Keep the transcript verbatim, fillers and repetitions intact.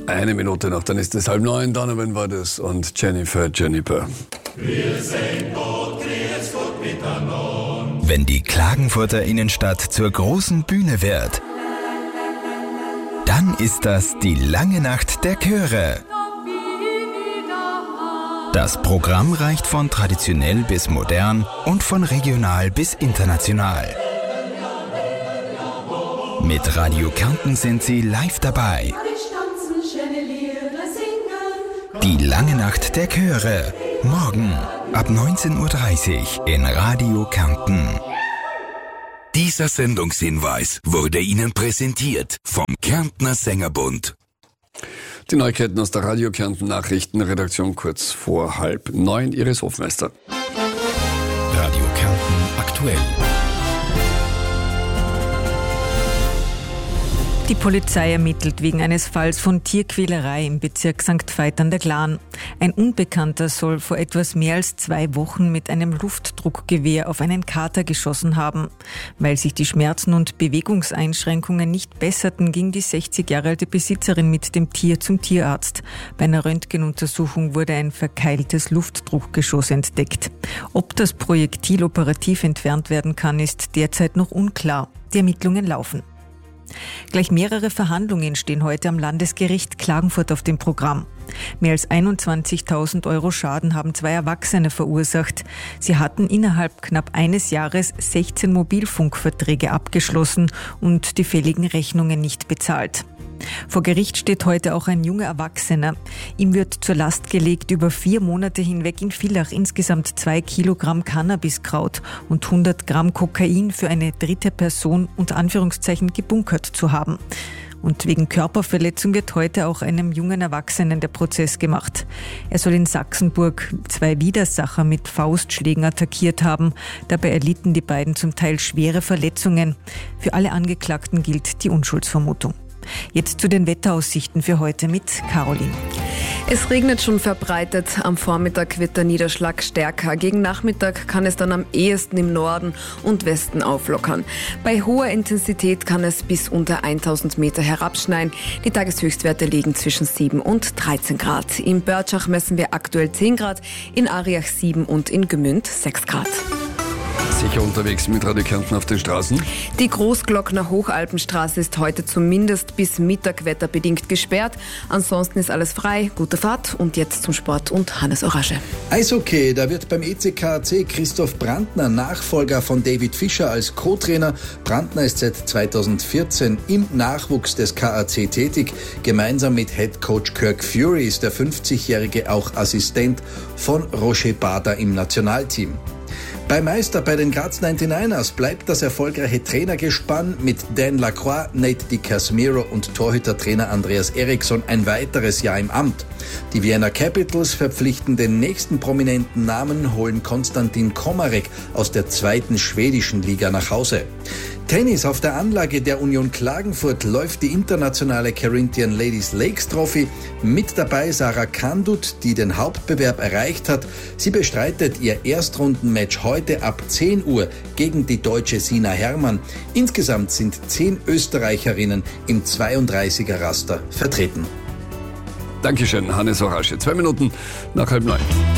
Eine Minute noch, dann ist es halb neun. Donovan war das und Jennifer Juniper. Wenn die Klagenfurter Innenstadt zur großen Bühne wird, dann ist das die lange Nacht der Chöre. Das Programm reicht von traditionell bis modern und von regional bis international. Mit Radio Kärnten sind Sie live dabei. Die lange Nacht der Chöre. Morgen ab neunzehn Uhr dreißig in Radio Kärnten. Dieser Sendungshinweis wurde Ihnen präsentiert vom Kärntner Sängerbund. Die Neuigkeiten aus der Radio Kärnten Nachrichtenredaktion kurz vor halb neun. Iris Hofmeister. Radio Kärnten aktuell. Die Polizei ermittelt wegen eines Falls von Tierquälerei im Bezirk Sankt Veit an der Glan. Ein Unbekannter soll vor etwas mehr als zwei Wochen mit einem Luftdruckgewehr auf einen Kater geschossen haben. Weil sich die Schmerzen und Bewegungseinschränkungen nicht besserten, ging die sechzig Jahre alte Besitzerin mit dem Tier zum Tierarzt. Bei einer Röntgenuntersuchung wurde ein verkeiltes Luftdruckgeschoss entdeckt. Ob das Projektil operativ entfernt werden kann, ist derzeit noch unklar. Die Ermittlungen laufen. Gleich mehrere Verhandlungen stehen heute am Landesgericht Klagenfurt auf dem Programm. Mehr als einundzwanzigtausend Euro Schaden haben zwei Erwachsene verursacht. Sie hatten innerhalb knapp eines Jahres sechzehn Mobilfunkverträge abgeschlossen und die fälligen Rechnungen nicht bezahlt. Vor Gericht steht heute auch ein junger Erwachsener. Ihm wird zur Last gelegt, über vier Monate hinweg in Villach insgesamt zwei Kilogramm Cannabiskraut und hundert Gramm Kokain für eine dritte Person unter Anführungszeichen gebunkert zu haben. Und wegen Körperverletzung wird heute auch einem jungen Erwachsenen der Prozess gemacht. Er soll in Sachsenburg zwei Widersacher mit Faustschlägen attackiert haben. Dabei erlitten die beiden zum Teil schwere Verletzungen. Für alle Angeklagten gilt die Unschuldsvermutung. Jetzt zu den Wetteraussichten für heute mit Caroline. Es regnet schon verbreitet. Am Vormittag wird der Niederschlag stärker. Gegen Nachmittag kann es dann am ehesten im Norden und Westen auflockern. Bei hoher Intensität kann es bis unter tausend Meter herabschneien. Die Tageshöchstwerte liegen zwischen sieben und dreizehn Grad. In Börtschach messen wir aktuell zehn Grad, in Ariach sieben und in Gmünd sechs Grad. Sicher unterwegs mit Radio Kärnten auf den Straßen? Die Großglockner Hochalpenstraße ist heute zumindest bis Mittag wetterbedingt gesperrt. Ansonsten ist alles frei. Gute Fahrt und jetzt zum Sport und Hannes Orasche. Eishockey, da wird beim E C K A C Christoph Brandner Nachfolger von David Fischer als Co-Trainer. Brandner ist seit zweitausendvierzehn im Nachwuchs des K A C tätig. Gemeinsam mit Head Coach Kirk Fury ist der fünfzigjährige auch Assistent von Roger Bader im Nationalteam. Bei Meister bei den Graz neunundneunzigers bleibt das erfolgreiche Trainergespann mit Dan Lacroix, Nate Di Casimiro und Torhütertrainer Andreas Eriksson ein weiteres Jahr im Amt. Die Vienna Capitals verpflichten den nächsten prominenten Namen, holen Konstantin Komarek aus der zweiten schwedischen Liga nach Hause. Tennis auf der Anlage der Union Klagenfurt läuft die internationale Carinthian Ladies Lakes Trophy. Mit dabei Sarah Kandut, die den Hauptbewerb erreicht hat. Sie bestreitet ihr Erstrundenmatch heute ab zehn Uhr gegen die deutsche Sina Herrmann. Insgesamt sind zehn Österreicherinnen im zweiunddreißiger Raster vertreten. Dankeschön, Hannes Orasche. Zwei Minuten nach halb neun.